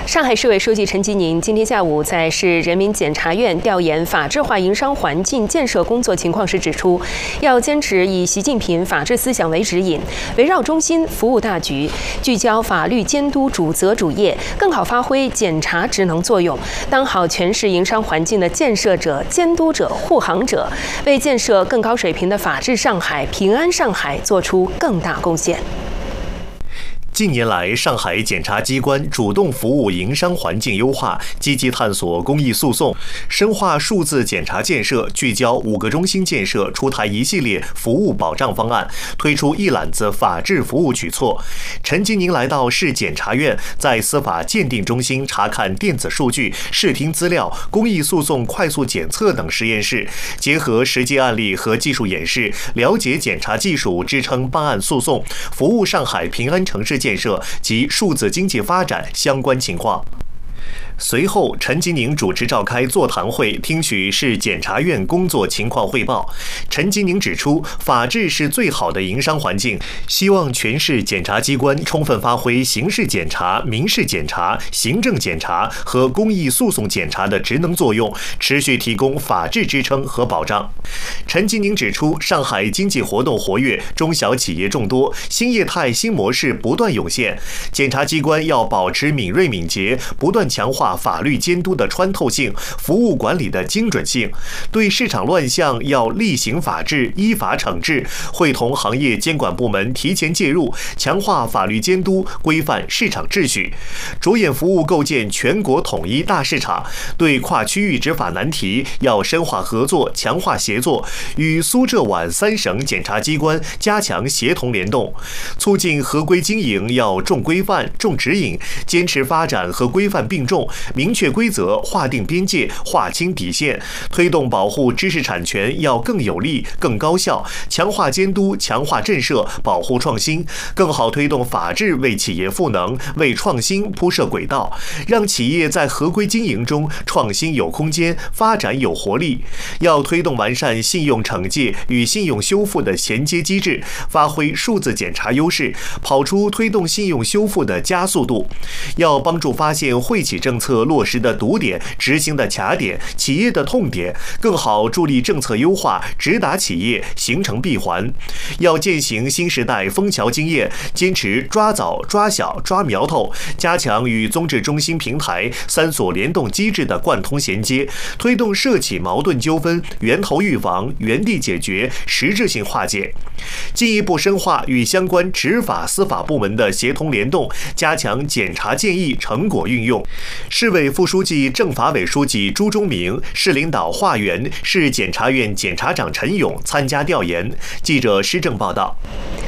上海市委书记陈吉宁今天下午在市人民检察院调研法治化营商环境建设工作情况时指出，要坚持以习近平法治思想为指引，围绕中心服务大局，聚焦法律监督主责主业，更好发挥检察职能作用，当好全市营商环境的建设者、监督者、护航者，为建设更高水平的法治上海、平安上海做出更大贡献。 近年来，上海检察机关主动服务营商环境优化，积极探索公益诉讼，深化数字检察建设，聚焦5个中心建设，出台一系列服务保障方案，推出一揽子法治服务举措。陈吉宁来到市检察院，在司法鉴定中心查看电子数据、视听资料、公益诉讼快速检测等实验室，结合实际案例和技术演示，了解检察技术支撑办案诉讼，服务上海平安城市建设及数字经济发展相关情况。随后，陈吉宁主持召开座谈会，听取市检察院工作情况汇报。陈吉宁指出，法治是最好的营商环境，希望全市检察机关充分发挥刑事检察、民事检察、行政检察和公益诉讼检察的职能作用，持续提供法治支撑和保障。陈吉宁指出，上海经济活动活跃，中小企业众多，新业态、新模式不断涌现，检察机关要保持敏锐敏捷，不断强化法律监督的穿透性，服务管理的精准性，对市场乱象要厉行法治，依法惩治，会同行业监管部门提前介入，强化法律监督，规范市场秩序，着眼服务构建全国统一大市场。对跨区域执法难题，要深化合作，强化协作，与苏浙皖3省检察机关加强协同联动，促进合规经营要重规范、重指引，坚持发展和规范并重，明确规则，划定边界，划清底线，推动保护知识产权要更有力、更高效，强化监督，强化震慑，保护创新，更好推动法治为企业赋能，为创新铺设轨道，让企业在合规经营中创新有空间，发展有活力。要推动完善信用惩戒与信用修复的衔接机制，发挥数字检察优势，跑出推动信用修复的加速度。要帮助发现惠企政策落实的堵点、执行的卡点、企业的痛点，更好助力政策优化，直达企业，形成闭环。要践行新时代枫桥经验，坚持抓早、抓小、抓苗头，加强与综治中心平台3所联动机制的贯通衔接，推动涉企矛盾纠纷源头预防、原地解决、实质性化解。进一步深化与相关执法司法部门的协同联动，加强检察建议成果运用。市委副书记、政法委书记朱忠明，市领导华源、市检察院检察长陈勇参加调研。记者施政报道。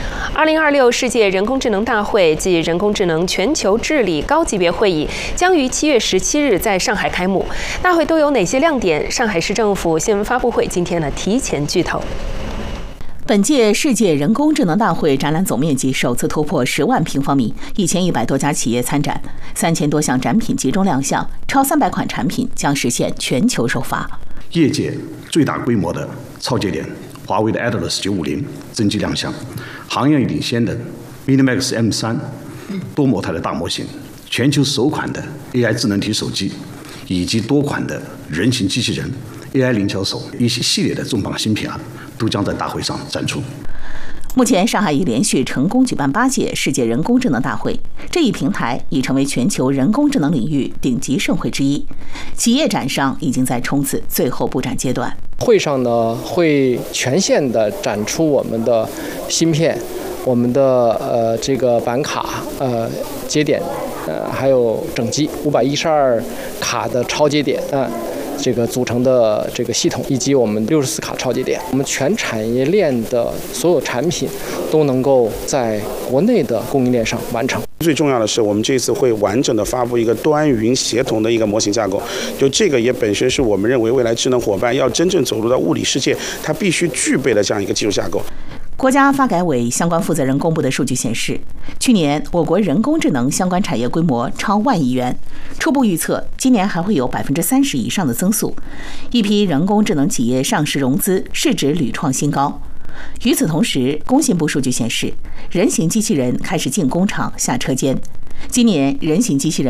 2026世界人工智能大会暨人工智能全球治理高级别会议将于7月17日在上海开幕。大会都有哪些亮点？上海市政府新闻发布会今天提前剧透。 本届世界人工智能大会展览总面积首次突破10万平方米，1100多家企业参展，3000多项展品集中亮相，超300款产品将实现全球首发。 业界最大规模的超节点华为的 Atlas 950真机亮相，行业领先的 MiniMax M3 多模态的大模型，全球首款的 AI 智能体手机，以及多款的人形机器人、AI 灵巧手一系列的重磅新品都将在大会上展出。 目前，上海已连续成功举办8届世界人工智能大会，这一平台已成为全球人工智能领域顶级盛会之一。企业展商已经在冲刺最后布展阶段。 会上呢，会全线的展出我们的芯片、我们的这个板卡、节点，还有整机512卡的超节点这个组成的这个系统，以及我们64卡超节点，我们全产业链的所有产品都能够在国内的供应链上完成。 最重要的是，我们这次会完整的发布一个端云协同的一个模型架构，就这个也本身是我们认为未来智能伙伴要真正走入到物理世界，它必须具备的这样一个技术架构。 国家发改委相关负责人公布的数据显示，去年我国人工智能相关产业规模超1万亿元，初步预测今年还会有30%以上的增速，一批人工智能企业上市融资，市值屡创新高。与此同时，工信部数据显示，人形机器人开始进工厂、下车间，今年人形机器人